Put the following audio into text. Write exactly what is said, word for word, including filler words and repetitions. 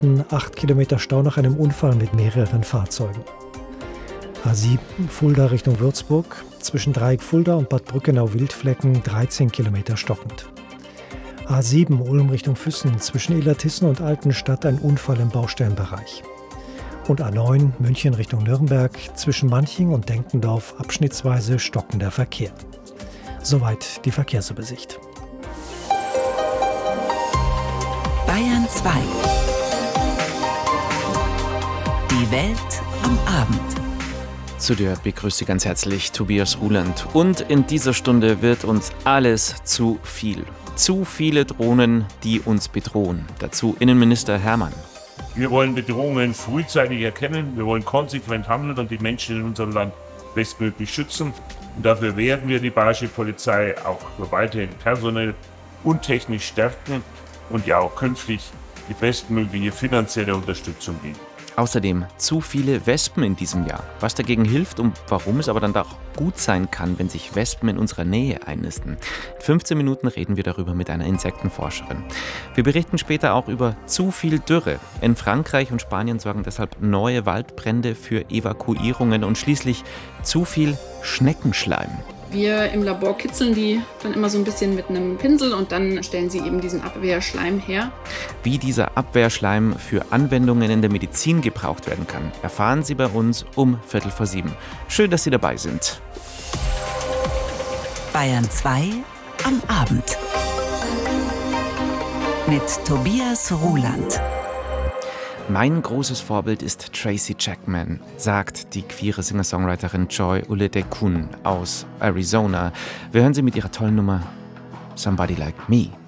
acht Kilometer Stau nach einem Unfall mit mehreren Fahrzeugen. A sieben Fulda Richtung Würzburg, zwischen Dreieck Fulda und Bad Brückenau-Wildflecken dreizehn Kilometer stockend. A sieben Ulm Richtung Füssen, zwischen Illertissen und Altenstadt ein Unfall im Baustellenbereich. Und A neun München Richtung Nürnberg, zwischen Manching und Denkendorf abschnittsweise stockender Verkehr. Soweit die Verkehrsübersicht. Bayern zwei. Die Welt am Abend. Zu dir begrüße ich ganz herzlich Tobias Ruland. Und in dieser Stunde wird uns alles zu viel. Zu viele Drohnen, die uns bedrohen. Dazu Innenminister Hermann. Wir wollen Bedrohungen frühzeitig erkennen, wir wollen konsequent handeln und die Menschen in unserem Land bestmöglich schützen. Und dafür werden wir die Bayerische Polizei auch weiterhin personell und technisch stärken und ja auch künftig die bestmögliche finanzielle Unterstützung bieten. Außerdem zu viele Wespen in diesem Jahr. Was dagegen hilft und warum es aber dann doch gut sein kann, wenn sich Wespen in unserer Nähe einnisten. In fünfzehn Minuten reden wir darüber mit einer Insektenforscherin. Wir berichten später auch über zu viel Dürre. In Frankreich und Spanien sorgen deshalb neue Waldbrände für Evakuierungen und schließlich zu viel Schneckenschleim. Wir im Labor kitzeln die dann immer so ein bisschen mit einem Pinsel und dann stellen sie eben diesen Abwehrschleim her. Wie dieser Abwehrschleim für Anwendungen in der Medizin gebraucht werden kann, erfahren Sie bei uns um Viertel vor sieben. Schön, dass Sie dabei sind. Bayern zwei am Abend. Mit Tobias Ruland. Mein großes Vorbild ist Tracy Chapman, sagt die queere Singer-Songwriterin Joy Uledekun aus Arizona. Wir hören sie mit ihrer tollen Nummer Somebody Like Me.